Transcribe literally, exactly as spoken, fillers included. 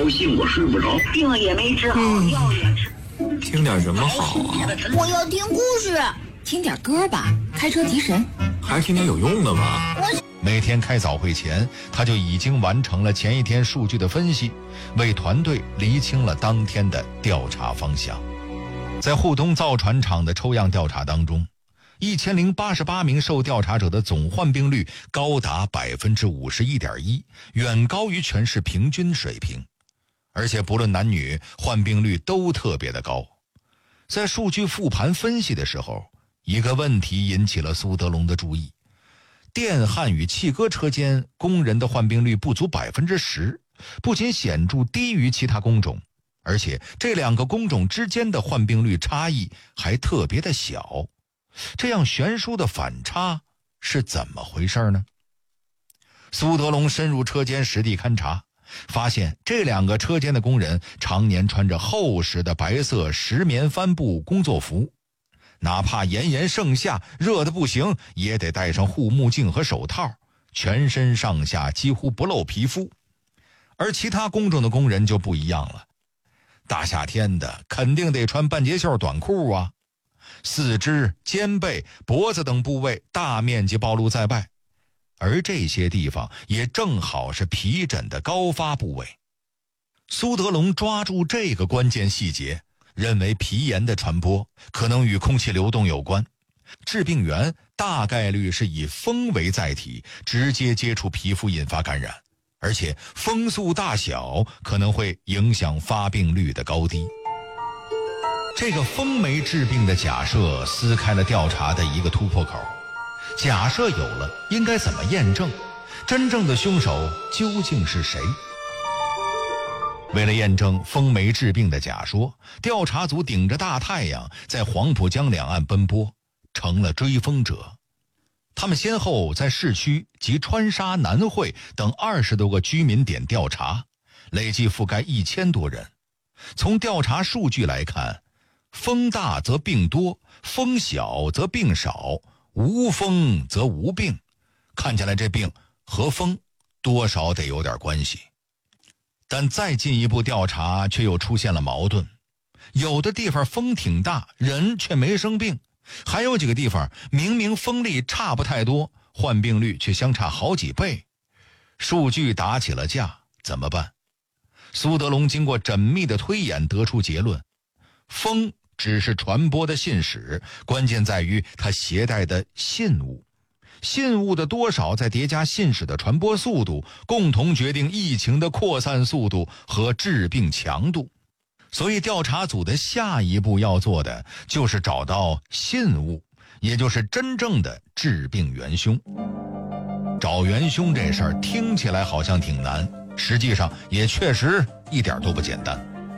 高兴我睡不着， 病也没治好， 嗯、 药也吃。 听点什么好啊？ 我要听故事。 听点歌吧，开车提神。 还是听点有用的吧。 每天开早会前，他就已经完成了前一天数据的分析，为团队厘清了当天的调查方向。在沪东造船厂的抽样调查当中，一千零八十八名受调查者的总患病率高达百分之五十一点一，远高于全市平均水平，而且不论男女，患病率都特别的高。在数据复盘分析的时候，一个问题引起了苏德龙的注意：电焊与气割车间工人的患病率不足百分之十，不仅显著低于其他工种，而且这两个工种之间的患病率差异还特别的小。这样悬殊的反差是怎么回事呢？苏德龙深入车间实地勘察，发现这两个车间的工人常年穿着厚实的白色石棉帆布工作服，哪怕炎炎盛夏热得不行，也得戴上护目镜和手套，全身上下几乎不露皮肤。而其他工种的工人就不一样了，大夏天的肯定得穿半截袖短裤啊，四肢、肩背、脖子等部位大面积暴露在外，而这些地方也正好是皮疹的高发部位。苏德龙抓住这个关键细节，认为皮炎的传播可能与空气流动有关，致病源大概率是以风为载体，直接接触皮肤引发感染，而且风速大小可能会影响发病率的高低。这个风媒致病的假设撕开了调查的一个突破口。假设有了，应该怎么验证？真正的凶手究竟是谁？为了验证风媒致病的假说，调查组顶着大太阳在黄浦江两岸奔波，成了追风者。他们先后在市区及川沙、南汇等二十多个居民点调查，累计覆盖一千多人。从调查数据来看，风大则病多，风小则病少，无风则无病。看起来这病和风多少得有点关系。但再进一步调查却又出现了矛盾，有的地方风挺大，人却没生病，还有几个地方明明风力差不太多，患病率却相差好几倍。数据打起了架，怎么办？苏德龙经过缜密的推演得出结论，风只是传播的信使，关键在于它携带的信物。信物的多少再叠加信使的传播速度，共同决定疫情的扩散速度和致病强度。所以调查组的下一步要做的就是找到信物，也就是真正的致病元凶。找元凶这事儿听起来好像挺难，实际上也确实一点都不简单。